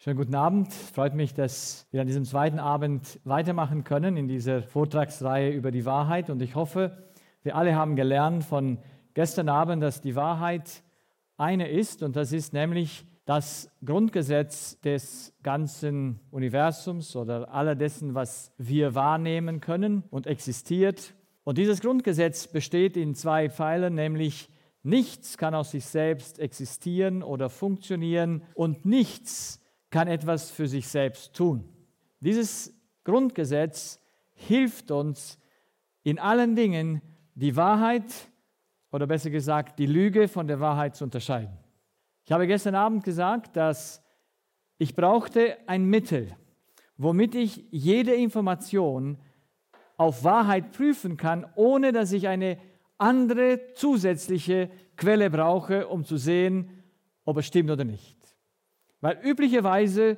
Schönen guten Abend. Freut mich, dass wir an diesem zweiten Abend weitermachen können in dieser Vortragsreihe über die Wahrheit. Und ich hoffe, wir alle haben gelernt von gestern Abend, dass die Wahrheit eine ist. Und das ist nämlich das Grundgesetz des ganzen Universums oder aller dessen, was wir wahrnehmen können und existiert. Und dieses Grundgesetz besteht in zwei Pfeilern, nämlich nichts kann aus sich selbst existieren oder funktionieren und nichts kann etwas für sich selbst tun. Dieses Grundgesetz hilft uns in allen Dingen, die Wahrheit oder besser gesagt die Lüge von der Wahrheit zu unterscheiden. Ich habe gestern Abend gesagt, dass ich brauchte ein Mittel, womit ich jede Information auf Wahrheit prüfen kann, ohne dass ich eine andere zusätzliche Quelle brauche, um zu sehen, ob es stimmt oder nicht. Weil üblicherweise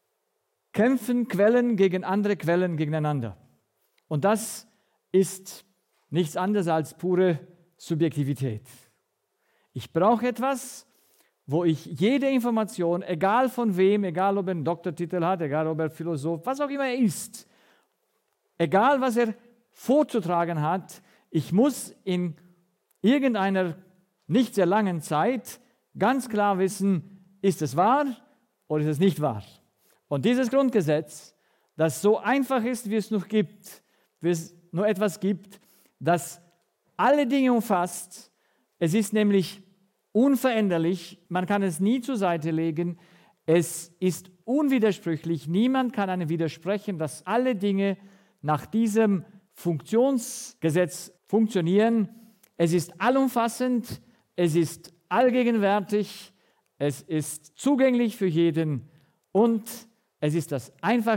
kämpfen Quellen gegen andere Quellen gegeneinander. Und das ist nichts anderes als pure Subjektivität. Ich brauche etwas, wo ich jede Information, egal von wem, egal ob er einen Doktortitel hat, egal ob er Philosoph, was auch immer er ist, egal was er vorzutragen hat, ich muss in irgendeiner nicht sehr langen Zeit ganz klar wissen, ist es wahr oder ist es nicht wahr? Und dieses Grundgesetz, das so einfach ist, wie es noch gibt, wie es nur etwas gibt, das alle Dinge umfasst, es ist nämlich unveränderlich, man kann es nie zur Seite legen, es ist unwidersprüchlich, niemand kann einem widersprechen, dass alle Dinge nach diesem Funktionsgesetz funktionieren. Es ist allumfassend, es ist allgegenwärtig, es ist zugänglich für jeden und es ist das einfachste